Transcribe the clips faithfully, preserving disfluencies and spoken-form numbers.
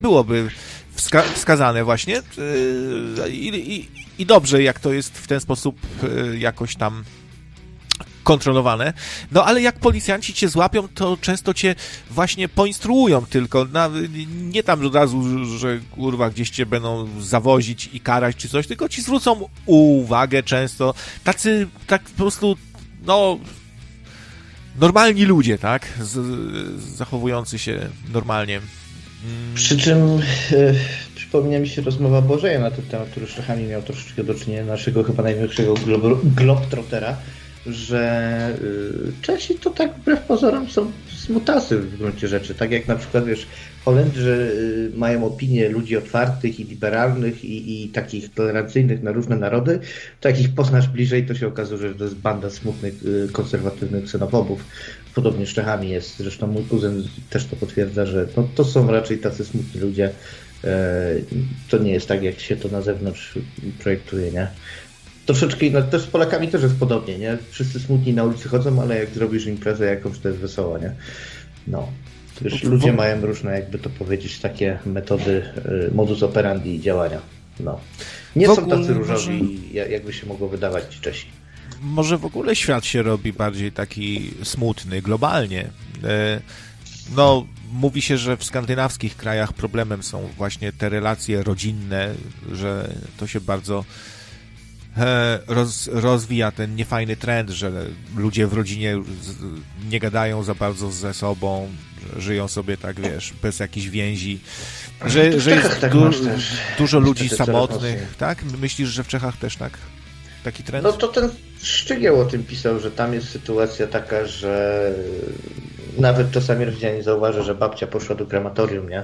byłoby wska- wskazane właśnie I, i, i dobrze, jak to jest w ten sposób jakoś tam kontrolowane. No ale jak policjanci cię złapią, to często cię właśnie poinstruują tylko. Na, nie tam od razu, że kurwa gdzieś cię będą zawozić i karać czy coś, tylko ci zwrócą uwagę często. Tacy, tak po prostu, no normalni ludzie, tak? Z, zachowujący się normalnie. Mm. Przy czym e, przypomina mi się rozmowa Bożeja na ten temat, który Szlachami miał troszeczkę do czynienia, naszego chyba największego glob- globtrotera, że y, Czesi to tak wbrew pozorom są smutasy w gruncie rzeczy. Tak jak na przykład, wiesz, Holendrzy y, mają opinie ludzi otwartych i liberalnych i, i takich tolerancyjnych na różne narody, to jak ich poznasz bliżej, to się okazuje, że to jest banda smutnych, y, konserwatywnych ksenofobów. Podobnie z Czechami jest. Zresztą mój kuzyn też to potwierdza, że no, to są raczej tacy smutni ludzie. Y, to nie jest tak, jak się to na zewnątrz projektuje, nie? Troszeczkę inna, też z Polakami też jest podobnie, nie? Wszyscy smutni na ulicy chodzą, ale jak zrobisz imprezę jakąś, to jest wesoła, nie? No. Wiesz, ludzie mają różne, jakby to powiedzieć, takie metody, y, modus operandi działania. No. Nie są tacy różowi, może... jakby się mogło wydawać ci Czesi. Może w ogóle świat się robi bardziej taki smutny, globalnie. No, mówi się, że w skandynawskich krajach problemem są właśnie te relacje rodzinne, że to się bardzo roz, rozwija ten niefajny trend, że ludzie w rodzinie nie gadają za bardzo ze sobą, żyją sobie tak, wiesz, bez jakichś więzi, że, że jest tak du, też, dużo ludzi samotnych, tak? Myślisz, że w Czechach też tak? Taki trend? No to ten Szczygieł o tym pisał, że tam jest sytuacja taka, że nawet czasami rodzina nie zauważy, że babcia poszła do krematorium, nie?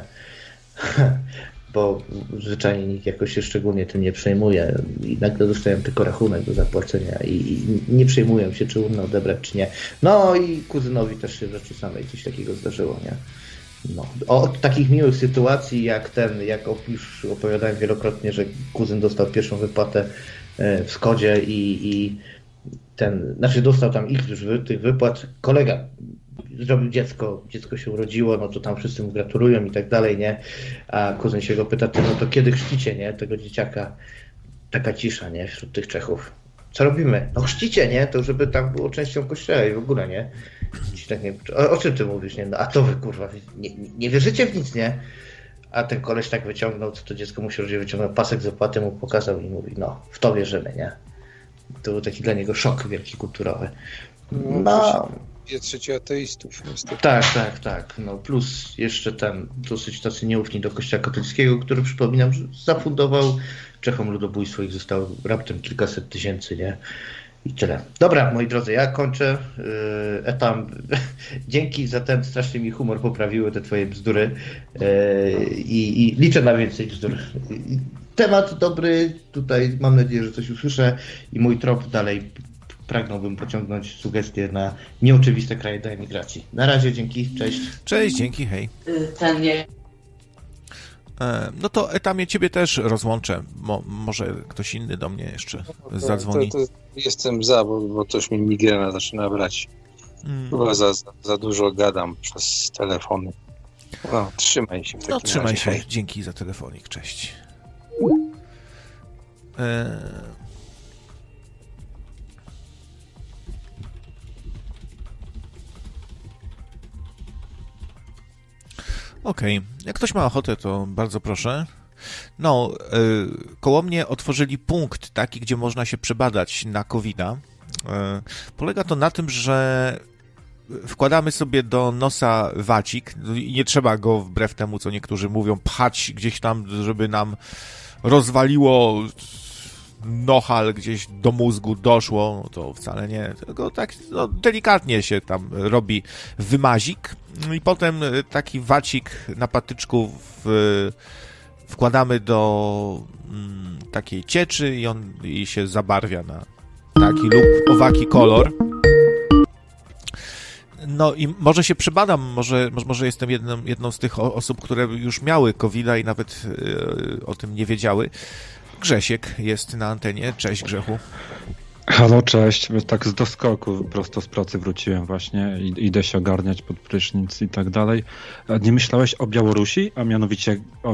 Bo zwyczajnie nikt jakoś się szczególnie tym nie przejmuje i nagle dostają tylko rachunek do zapłacenia i, i nie przejmują się, czy urną odebrać, czy nie. No i kuzynowi też się w rzeczy samej coś takiego zdarzyło, nie? No. O takich miłych sytuacji jak ten, jak już opowiadałem wielokrotnie, że kuzyn dostał pierwszą wypłatę w Skodzie i, i ten, znaczy dostał tam ich tych wypłat, kolega zrobił dziecko, dziecko się urodziło, no to tam wszyscy mu gratulują i tak dalej, nie? A kuzyn się go pyta, no to kiedy chrzcicie, nie? Tego dzieciaka. Taka cisza, nie? Wśród tych Czechów. Co robimy? No chrzcicie, nie? To żeby tam było częścią kościoła i w ogóle, nie? Tak nie o, o czym ty mówisz, nie? No, a to wy, kurwa, nie, nie wierzycie w nic, nie? A ten koleś tak wyciągnął, to, to dziecko mu się urodziło, wyciągnął pasek z opłaty, mu pokazał i mówi, no, w to wierzymy, nie? To był taki dla niego szok wielki kulturowy. No, dwie trzecie ateistów. Niestety. Tak, tak, tak. No, plus jeszcze ten dosyć tacy nieufni do kościoła katolickiego, który, przypominam, że zafundował Czechom ludobójstwo, ich zostało raptem kilkaset tysięcy, nie? I tyle. Dobra, moi drodzy, ja kończę. Etam, dzięki za ten, strasznie mi humor poprawiły te twoje bzdury i, i liczę na więcej bzdur. Temat dobry, tutaj mam nadzieję, że coś usłyszę i mój trop dalej pragnąłbym pociągnąć sugestie na nieoczywiste kraje do emigracji. Na razie, dzięki, cześć. Cześć, dzięki, hej. Ten nie... No to Etamie, ciebie też rozłączę. Mo, może ktoś inny do mnie jeszcze zadzwoni. To, to jestem za, bo, bo coś mi migrena zaczyna brać. Hmm. Chyba za, za, za dużo gadam przez telefony. No, trzymaj się w takim No, trzymaj razie. się. Hej. Dzięki za telefonik. Cześć. Eee... Okej, okay. Jak ktoś ma ochotę, to bardzo proszę. No, yy, koło mnie otworzyli punkt taki, gdzie można się przebadać na kowida. Yy, polega to na tym, że wkładamy sobie do nosa wacik i nie trzeba go, wbrew temu, co niektórzy mówią, pchać gdzieś tam, żeby nam rozwaliło nohal, gdzieś do mózgu doszło, no to wcale nie, tylko tak no, delikatnie się tam robi wymazik i potem taki wacik na patyczku w, wkładamy do mm, takiej cieczy i on i się zabarwia na taki lub owaki kolor. No i może się przebadam, może, może jestem jedną, jedną z tych osób, które już miały kowida i nawet yy, o tym nie wiedziały. Grzesiek jest na antenie. Cześć, Grzechu. Halo, cześć. Tak z doskoku prosto z pracy wróciłem właśnie. Idę się ogarniać pod prysznic i tak dalej. Nie myślałeś o Białorusi, a mianowicie o